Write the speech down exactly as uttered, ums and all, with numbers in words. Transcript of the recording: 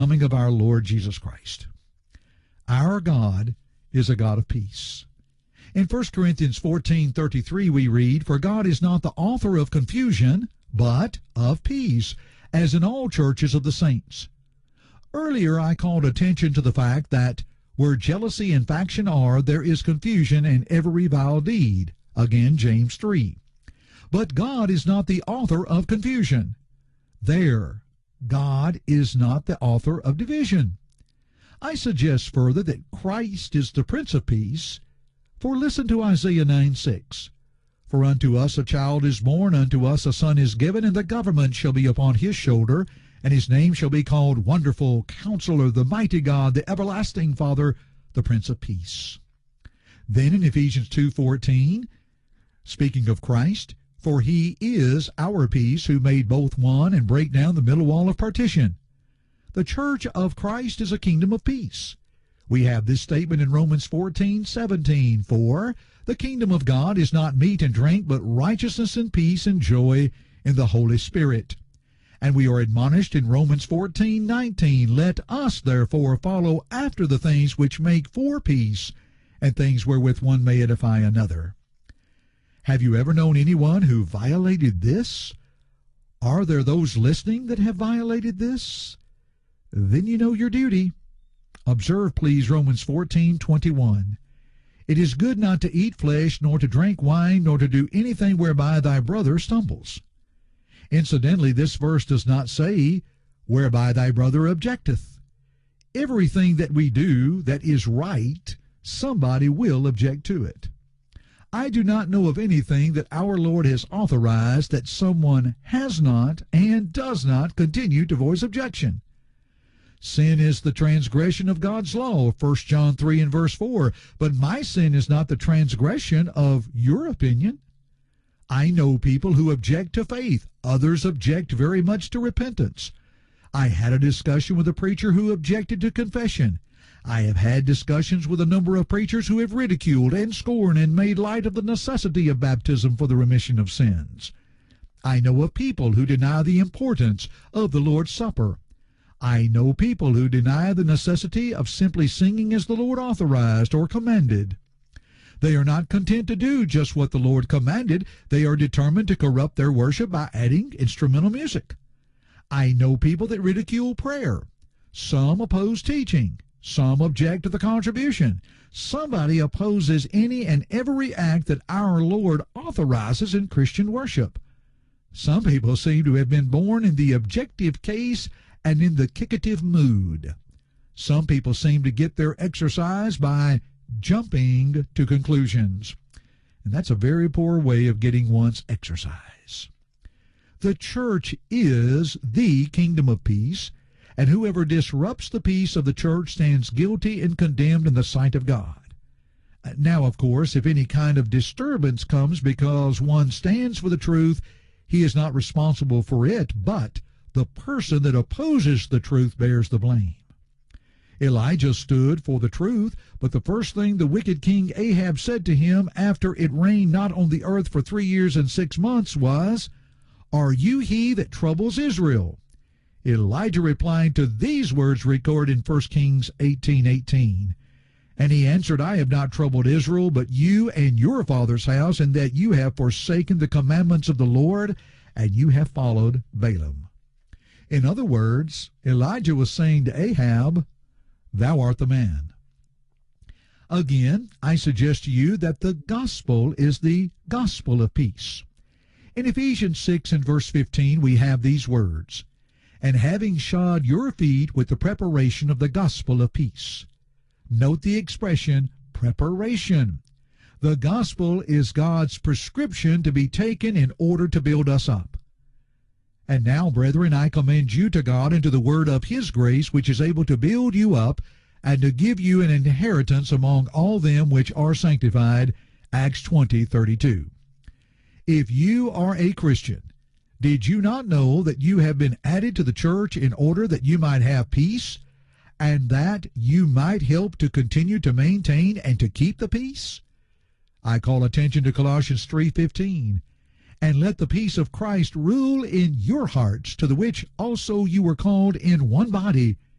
coming of our Lord Jesus Christ. Our God is a God of peace. In First Corinthians fourteen thirty-three we read, "For God is not the author of confusion, but of peace, as in all churches of the saints." Earlier I called attention to the fact that where jealousy and faction are, there is confusion and every vile deed. Again, James three. But God is not the author of confusion. There, God is not the author of division. I suggest further that Christ is the Prince of Peace, for listen to Isaiah nine six. "For unto us a child is born, unto us a son is given, and the government shall be upon his shoulder, and his name shall be called Wonderful, Counselor, the Mighty God, the Everlasting Father, the Prince of Peace." Then in Ephesians two fourteen, speaking of Christ, "For he is our peace, who made both one, and break down the middle wall of partition." The church of Christ is a kingdom of peace. We have this statement in Romans fourteen seventeen, "For the kingdom of God is not meat and drink, but righteousness and peace and joy in the Holy Spirit." And we are admonished in Romans fourteen nineteen, "Let us therefore follow after the things which make for peace, and things wherewith one may edify another." Have you ever known anyone who violated this? Are there those listening that have violated this? Then you know your duty. Observe, please, Romans fourteen twenty-one. "It is good not to eat flesh, nor to drink wine, nor to do anything whereby thy brother stumbles." Incidentally, this verse does not say, "whereby thy brother objecteth." Everything that we do that is right, somebody will object to it. I do not know of anything that our Lord has authorized that someone has not and does not continue to voice objection. Sin is the transgression of God's law, First John three and verse four, but my sin is not the transgression of your opinion. I know people who object to faith. Others object very much to repentance. I had a discussion with a preacher who objected to confession. I have had discussions with a number of preachers who have ridiculed and scorned and made light of the necessity of baptism for the remission of sins. I know of people who deny the importance of the Lord's Supper. I know people who deny the necessity of simply singing as the Lord authorized or commanded. They are not content to do just what the Lord commanded. They are determined to corrupt their worship by adding instrumental music. I know people that ridicule prayer. Some oppose teaching. Some object to the contribution. Somebody opposes any and every act that our Lord authorizes in Christian worship. Some people seem to have been born in the objective case and in the kickative mood. Some people seem to get their exercise by jumping to conclusions. And that's a very poor way of getting one's exercise. The church is the kingdom of peace, and whoever disrupts the peace of the church stands guilty and condemned in the sight of God. Now, of course, if any kind of disturbance comes because one stands for the truth, he is not responsible for it, but the person that opposes the truth bears the blame. Elijah stood for the truth, but the first thing the wicked king Ahab said to him after it rained not on the earth for three years and six months was, "Are you he that troubles Israel?" Elijah replied to these words recorded in First Kings eighteen eighteen. And he answered, "I have not troubled Israel, but you and your father's house, and that you have forsaken the commandments of the Lord, and you have followed Balaam." In other words, Elijah was saying to Ahab, "Thou art the man." Again, I suggest to you that the gospel is the gospel of peace. In Ephesians six and verse fifteen, we have these words, "And having shod your feet with the preparation of the gospel of peace." Note the expression, preparation. The gospel is God's prescription to be taken in order to build us up. And now, brethren, I commend you to God and to the word of his grace, which is able to build you up and to give you an inheritance among all them which are sanctified. Acts twenty thirty-two. If you are a Christian, did you not know that you have been added to the church in order that you might have peace, and that you might help to continue to maintain and to keep the peace? I call attention to Colossians three fifteen. "And let the peace of Christ rule in your hearts, to the which also you were called in one body,